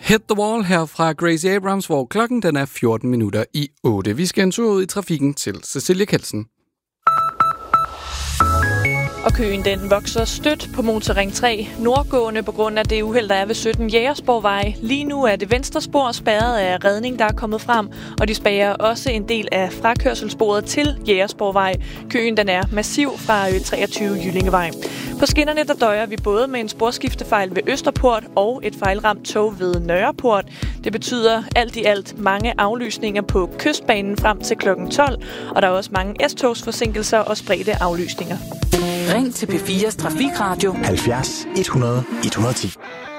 Hit the Wall her fra Gracie Abrams, hvor klokken den er 14 minutter i 8. Vi skal en tur ud i trafikken til Cecilie Kelsen. Og køen den vokser stødt på Motorring 3 nordgående på grund af det uheld, der er ved 17 Jægersborgvej. Lige nu er det venstre spor spærret af redning, der er kommet frem, og de spærrer også en del af frakørselssporet til Jægersborgvej. Køen den er massiv fra 23 Jyllingevej. På skinnerne der døjer vi både med en sporskiftefejl ved Østerport og et fejlramt tog ved Nørreport. Det betyder alt i alt mange aflysninger på Kystbanen frem til kl. 12, og der er også mange S-togsforsinkelser og spredte aflysninger. Ring til P4's Trafikradio 70 100 110.